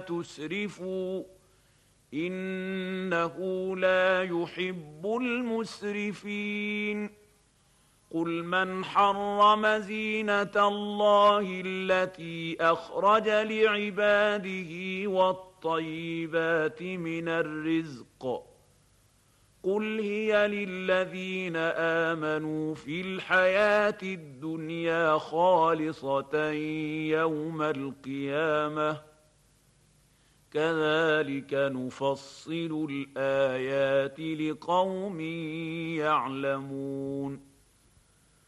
تسرفوا إنه لا يحب المسرفين. قل من حرم زينة الله التي أخرج لعباده والطيبات من الرزق قل هي للذين آمنوا في الحياة الدنيا خالصة يوم القيامة كذلك نفصل الآيات لقوم يعلمون.